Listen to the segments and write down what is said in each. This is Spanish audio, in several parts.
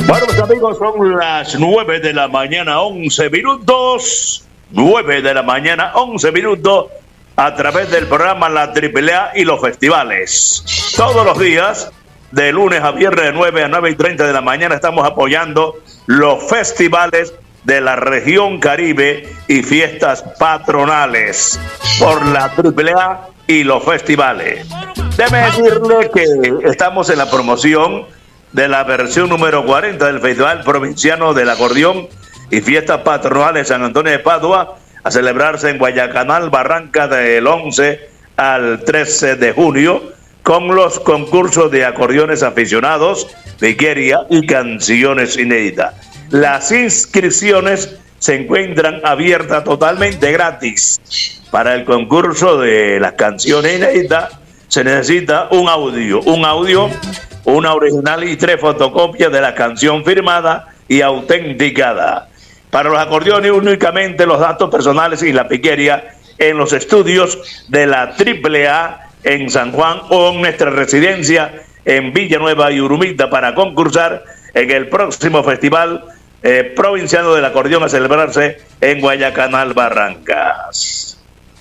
Bueno, mis amigos, son las 9 de la mañana, 11 minutos. 9 de la mañana, 11 minutos, a través del programa La AAA y los festivales. Todos los días, de lunes a viernes, de 9 a 9:30 de la mañana, estamos apoyando los festivales de la región Caribe y fiestas patronales por la AAA y los festivales. Déjeme decirle que estamos en la promoción de la versión número 40 del Festival Provinciano del Acordeón y Fiestas Patronales San Antonio de Padua, a celebrarse en Guayacanal, Barranca, del 11 al 13 de junio, con los concursos de acordeones aficionados, piquería y canciones inéditas. Las inscripciones se encuentran abiertas totalmente gratis. Para el concurso de las canciones inéditas se necesita un audio, una original y 3 fotocopias de la canción firmada y autenticada. Para los acordeones, únicamente los datos personales y la piquería en los estudios de la AAA en San Juan o en nuestra residencia en Villanueva y Urumita, para concursar en el próximo Festival Provinciano del Acordeón, a celebrarse en Guayacanal, Barrancas.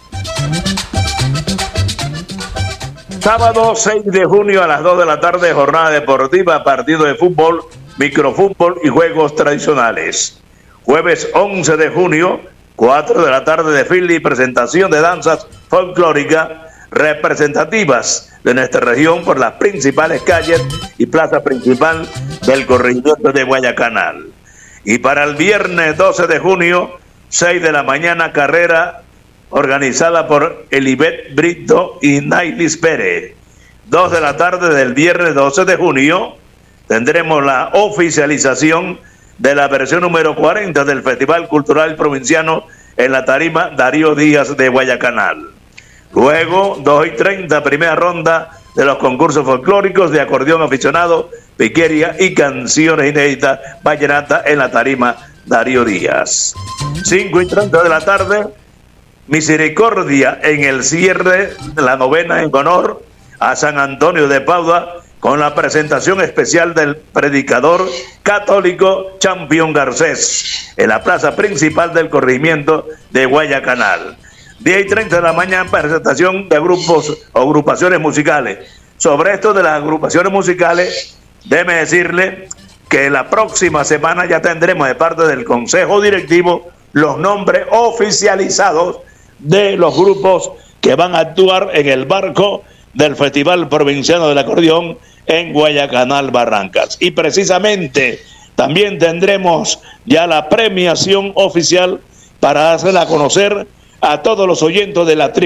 Sábado 6 de junio a las 2 de la tarde, jornada deportiva, partido de fútbol, microfútbol y juegos tradicionales. Jueves 11 de junio, 4 de la tarde, desfile y presentación de danzas folclóricas representativas de nuestra región por las principales calles y plaza principal del corregimiento de Guayacanal. Y para el viernes 12 de junio, 6 de la mañana, carrera organizada por Elibet Brito y Nailis Pérez. 2 de la tarde del viernes 12 de junio tendremos la oficialización de la versión número 40 del Festival Cultural Provinciano en la tarima Darío Díaz de Guayacanal. Luego, 2:30, primera ronda de los concursos folclóricos de acordeón aficionado, piquería y canciones inéditas vallenata en la tarima Darío Díaz. 5:30 de la tarde, Misericordia en el cierre de la novena en honor a San Antonio de Padua, con la presentación especial del predicador católico Champion Garcés en la plaza principal del corregimiento de Guayacanal. 10:30 de la mañana, presentación de grupos o agrupaciones musicales. Sobre esto de las agrupaciones musicales, déjeme decirle que la próxima semana ya tendremos de parte del Consejo Directivo los nombres oficializados de los grupos que van a actuar en el barco del Festival Provinciano del Acordeón en Guayacanal, Barrancas. Y precisamente también tendremos ya la premiación oficial para hacerla a conocer a todos los oyentes de la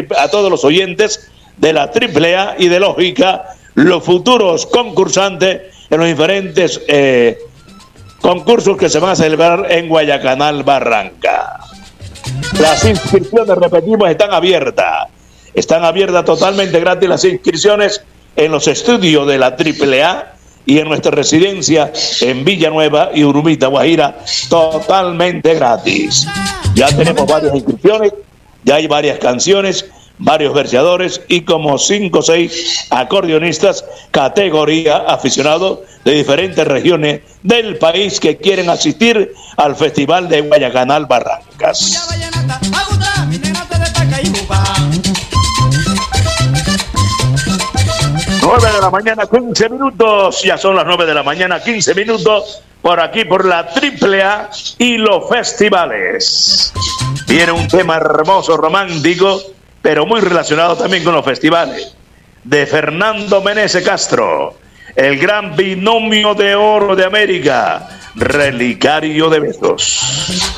AAA y de Lógica, los futuros concursantes en los diferentes concursos que se van a celebrar en Guayacanal, Barranca. Las inscripciones, repetimos, están abiertas totalmente gratis las inscripciones en los estudios de la AAA y en nuestra residencia en Villanueva y Urumita, Guajira, totalmente gratis. Ya tenemos varias inscripciones, ya hay varias canciones, varios verseadores y como 5 o 6 acordeonistas categoría aficionados de diferentes regiones del país que quieren asistir al Festival de Guayacanal, Barrancas. 9 de la mañana, 15 minutos. Ya son las 9 de la mañana, 15 minutos. Por aquí, por la AAA y los festivales. Viene un tema hermoso, romántico, pero muy relacionado también con los festivales. De Fernando Meneses Castro, el gran binomio de oro de América, Relicario de Besos.